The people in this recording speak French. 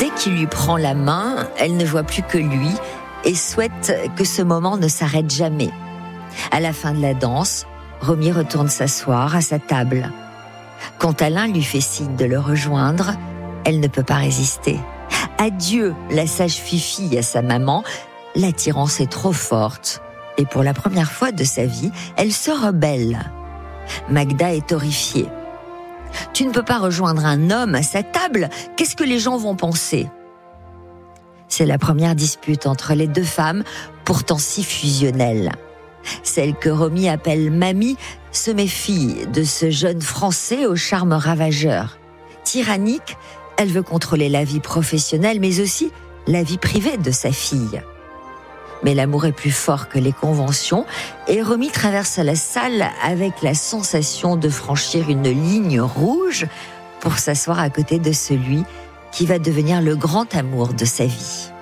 Dès qu'il lui prend la main, elle ne voit plus que lui et souhaite que ce moment ne s'arrête jamais. À la fin de la danse, Romy retourne s'asseoir à sa table. Quand Alain lui fait signe de le rejoindre, elle ne peut pas résister. Adieu, la sage Fifi à sa maman, l'attirance est trop forte. Et pour la première fois de sa vie, elle se rebelle. Magda est horrifiée. « Tu ne peux pas rejoindre un homme à sa table, qu'est-ce que les gens vont penser ?» C'est la première dispute entre les deux femmes, pourtant si fusionnelles. Celle que Romy appelle Mamie se méfie de ce jeune Français au charme ravageur. Tyrannique, elle veut contrôler la vie professionnelle, mais aussi la vie privée de sa fille. Mais l'amour est plus fort que les conventions et Romy traverse la salle avec la sensation de franchir une ligne rouge pour s'asseoir à côté de celui qui va devenir le grand amour de sa vie.